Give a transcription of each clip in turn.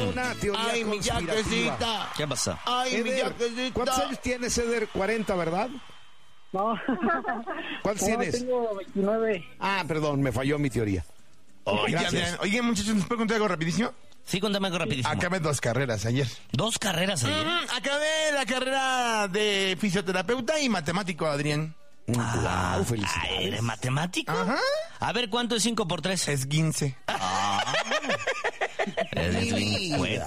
una teoría Ay, mi conspirativa. yaquecita. ¿Qué pasa? Ay, mi Eder, yaquecita. ¿cuántos años tienes, Eder? 40, ¿verdad? No, ¿Cuántos no, tienes? tengo 29. Ah, perdón, me falló mi teoría. Gracias. Oye, muchachos, ¿nos puedo contar algo rapidísimo? Sí, cuéntame algo rapidísimo. Acabé 2 carreras ayer. 2 carreras ayer. Acabé la carrera de fisioterapeuta y matemático, Adrián. Wow, felicidades. ¿Eres matemático? Ajá. A ver, ¿cuánto es 5 por 3? Es 15. Eres bien fuerte.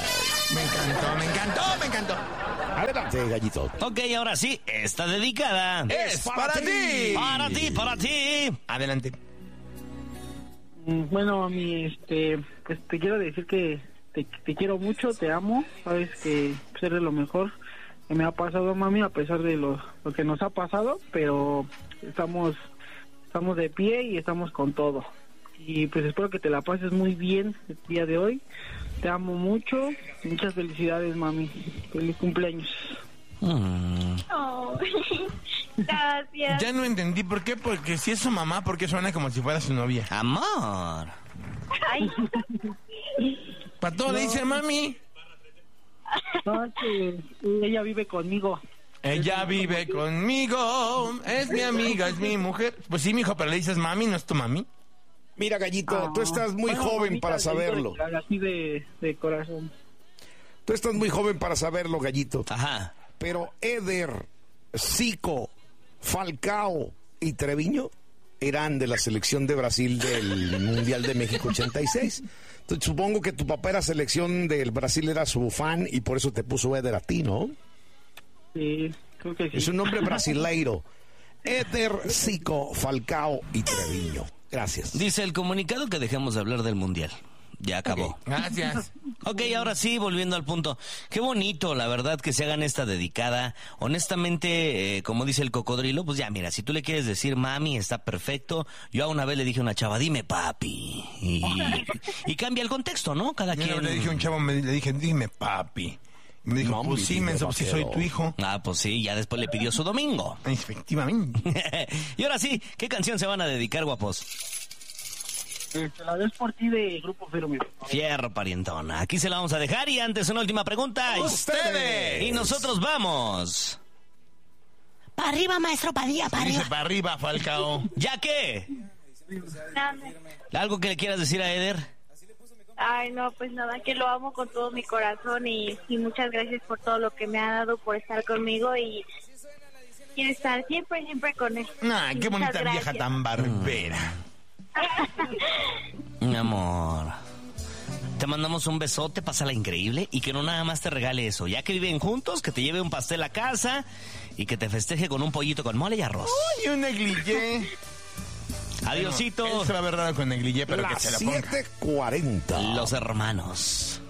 Me encantó. Adelante, gallito. Ok, ahora sí, está dedicada. Es para ti. Para ti. Adelante. Bueno, mami, pues te quiero decir que te quiero mucho, te amo. Sabes que pues, eres lo mejor que me ha pasado, mami, a pesar de lo que nos ha pasado, pero estamos de pie y estamos con todo. Y pues espero que te la pases muy bien el día de hoy. Te amo mucho. Muchas felicidades, mami. Feliz cumpleaños. Oh, gracias. Ya no entendí por qué, porque si es su mamá, ¿por qué suena como si fuera su novia? Amor. Ay, Para todo le dice mami. No, es que ella vive conmigo. Ella vive conmigo, es mi amiga, es mi mujer. Pues sí, mijo, pero le dices mami, ¿no es tu mami? Mira, gallito, tú estás muy Bueno, joven mamita, para te digo saberlo. Así de corazón. Tú estás muy joven para saberlo, gallito. Ajá. Pero Eder, Zico, Falcao y Treviño eran de la selección de Brasil del Mundial de México 86. Entonces, supongo que tu papá era selección del Brasil, era su fan y por eso te puso Eder a ti, ¿no? Sí, creo que sí. Es un nombre brasileiro. Eder, Zico, Falcao y Treviño. Gracias. Dice el comunicado que dejemos de hablar del mundial. Ya acabó. Gracias. Ok, ahora sí, volviendo al punto. Qué bonito, la verdad, que se hagan esta dedicada. Honestamente, como dice el cocodrilo, pues ya, mira, si tú le quieres decir mami, está perfecto. Yo a una vez le dije a una chava, dime papi. Y cambia el contexto, ¿no? Cada Yo quien... le dije a un chavo, le dije, dime papi. Y me dijo, Mami, pues sí, dime, menso, pues sí soy vaquero. tu hijo. Ah, pues sí, ya después le pidió su domingo. Efectivamente. Y ahora sí, ¿qué canción se van a dedicar, guapos? La ves por ti de Grupo Firme. Fierro, parientona. Aquí se la vamos a dejar y antes una última pregunta. ¡Ustedes! Y nosotros vamos. Para arriba, maestro Padilla, para Dice arriba. para arriba, Falcao. ¿Ya qué? nada. ¿Algo que le quieras decir a Eder? Ay, no, pues nada, que lo amo con todo mi corazón y muchas gracias por todo lo que me ha dado, por estar conmigo y quiero estar siempre con él. Nah, Y qué muchas bonita vieja gracias. tan barbera. Mi amor. Te mandamos un besote, pásala increíble y que no nada más te regale eso. Ya que viven juntos, que te lleve un pastel a casa y que te festeje con un pollito con mole y arroz. Y un negligé. Adiosito. Él se va a ver raro con negligé, pero que Las se la ponga. 7:40. Los hermanos.